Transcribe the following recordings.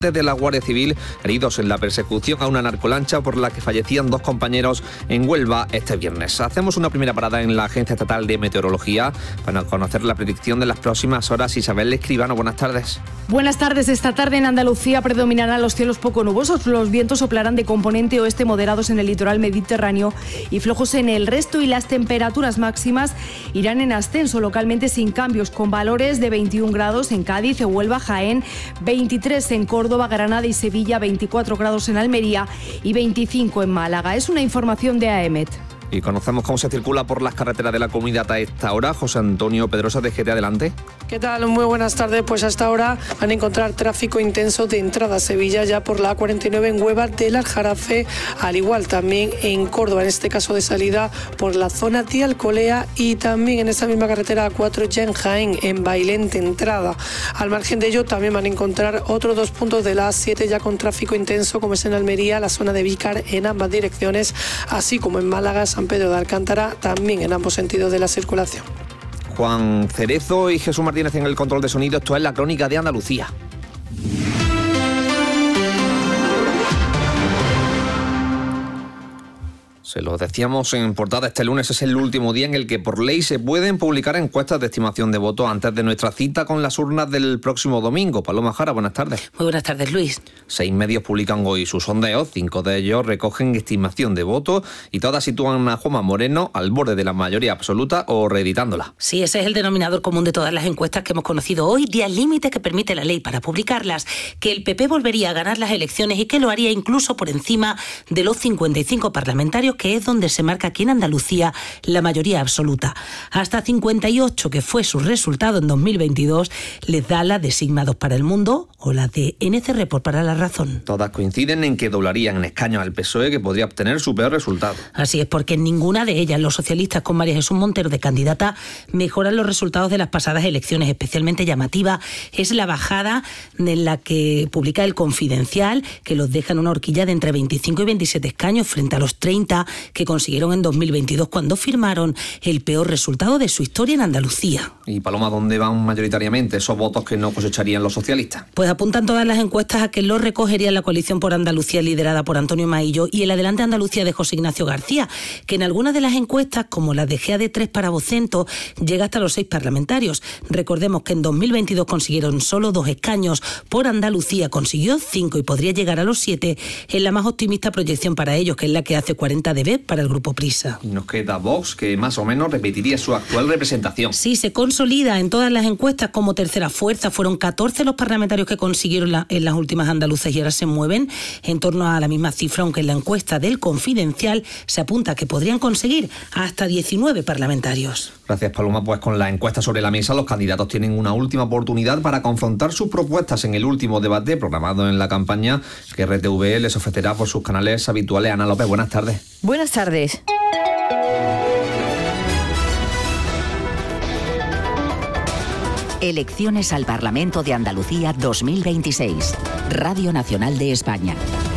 de la Guardia Civil heridos en la persecución a una narcolancha por la que fallecían 2 compañeros en Huelva este viernes. Hacemos una primera parada en la Agencia Estatal de Meteorología para conocer la predicción de las próximas horas. Isabel Escribano, buenas tardes. Buenas tardes. Esta tarde en Andalucía predominarán los cielos poco nubosos. Los vientos soplarán de componente oeste moderados en el litoral mediterráneo y flojos en el resto, y las temperaturas máximas irán en ascenso, localmente sin cambios, con valores de 21 grados en Cádiz, Huelva, Jaén, 23 en Córdoba, Granada y Sevilla, 24 grados en Almería y 25 en Málaga. Es una información de AEMET. Y conocemos cómo se circula por las carreteras de la comunidad a esta hora. José Antonio Pedrosa, de GT, adelante. ¿Qué tal? Muy buenas tardes. Pues hasta ahora van a encontrar tráfico intenso de entrada a Sevilla, ya por la A49 en Huelva del Aljarafe, al igual también en Córdoba, en este caso de salida por la zona de Alcolea, y también en esa misma carretera A4 ya en Jaén, en Bailén de entrada. Al margen de ello también van a encontrar otros 2 puntos de la A7 ya con tráfico intenso, como es en Almería, la zona de Vícar en ambas direcciones, así como en Málaga, San Pedro de Alcántara, también en ambos sentidos de la circulación. Juan Cerezo y Jesús Martínez en el control de sonido. Esto es la Crónica de Andalucía. Se lo decíamos en portada, este lunes es el último día en el que por ley se pueden publicar encuestas de estimación de votos antes de nuestra cita con las urnas del próximo domingo. Paloma Jara, buenas tardes. Muy buenas tardes, Luis. 6 medios publican hoy sus sondeos, 5 de ellos recogen estimación de votos y todas sitúan a Juanma Moreno al borde de la mayoría absoluta o reeditándola. Sí, ese es el denominador común de todas las encuestas que hemos conocido hoy, días límite que permite la ley para publicarlas, que el PP volvería a ganar las elecciones y que lo haría incluso por encima de los 55 parlamentarios, que es donde se marca aquí en Andalucía la mayoría absoluta. Hasta 58, que fue su resultado en 2022, les da la de Sigma 2 para El Mundo o la de NC Report para La Razón. Todas coinciden en que doblarían en escaños al PSOE, que podría obtener su peor resultado. Así es, porque en ninguna de ellas los socialistas con María Jesús Montero de candidata mejoran los resultados de las pasadas elecciones. Especialmente llamativa es la bajada en la que publica El Confidencial, que los deja en una horquilla de entre 25 y 27 escaños frente a los 30 que consiguieron en 2022 cuando firmaron el peor resultado de su historia en Andalucía. Y Paloma, ¿dónde van mayoritariamente esos votos que no cosecharían los socialistas? Pues apuntan todas las encuestas a que los recogería la coalición por Andalucía liderada por Antonio Maillo y el Adelante Andalucía de José Ignacio García, que en algunas de las encuestas, como las de GAD3 para Vocento, llega hasta los 6 parlamentarios. Recordemos que en 2022 consiguieron solo 2 escaños, por Andalucía consiguió 5 y podría llegar a los 7 en la más optimista proyección para ellos, que es la que hace 40 dB para el Grupo Prisa. Y nos queda Vox, que más o menos repetiría su actual representación. Sí, se consolida en todas las encuestas como tercera fuerza. Fueron 14 los parlamentarios que consiguieron en las últimas andaluzas y ahora se mueven en torno a la misma cifra, aunque en la encuesta del Confidencial se apunta que podrían conseguir hasta 19 parlamentarios. Gracias, Paloma. Pues con la encuesta sobre la mesa, los candidatos tienen una última oportunidad para confrontar sus propuestas en el último debate programado en la campaña que RTV les ofrecerá por sus canales habituales. Ana López, buenas tardes. Buenas tardes. Elecciones al Parlamento de Andalucía 2026. Radio Nacional de España.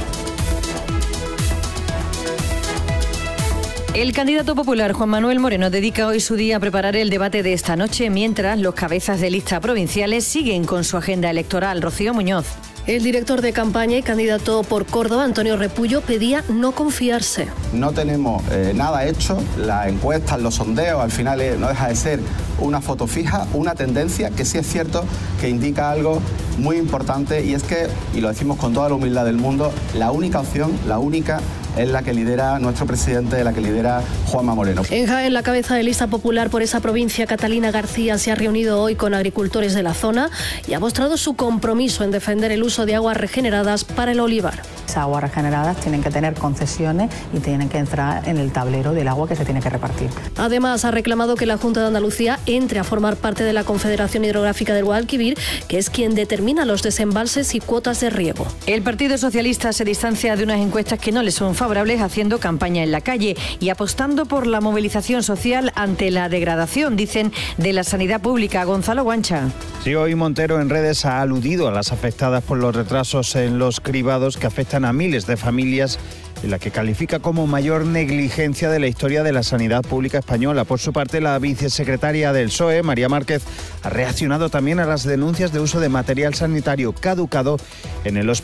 El candidato popular Juan Manuel Moreno dedica hoy su día a preparar el debate de esta noche, mientras los cabezas de lista provinciales siguen con su agenda electoral. Rocío Muñoz. El director de campaña y candidato por Córdoba, Antonio Repullo, pedía no confiarse. No tenemos nada hecho, las encuestas, los sondeos, al final no deja de ser una foto fija, una tendencia que sí es cierto que indica algo muy importante, y es que, y lo decimos con toda la humildad del mundo, la única opción, la única, es la que lidera nuestro presidente, la que lidera Juanma Moreno. En Jaén, la cabeza de lista popular por esa provincia, Catalina García, se ha reunido hoy con agricultores de la zona y ha mostrado su compromiso en defender el uso de aguas regeneradas para el olivar. Esas aguas regeneradas tienen que tener concesiones y tienen que entrar en el tablero del agua que se tiene que repartir. Además, ha reclamado que la Junta de Andalucía entre a formar parte de la Confederación Hidrográfica del Guadalquivir, que es quien determina los desembalses y cuotas de riego. El Partido Socialista se distancia de unas encuestas que no le son favorables, haciendo campaña en la calle y apostando por la movilización social ante la degradación, dicen, de la sanidad pública. Gonzalo Guancha. Sí, hoy Montero en redes ha aludido a las afectadas por los retrasos en los cribados que afectan a miles de familias en la que califica como mayor negligencia de la historia de la sanidad pública española. Por su parte, la vicesecretaria del PSOE, María Márquez, ha reaccionado también a las denuncias de uso de material sanitario caducado en el hospital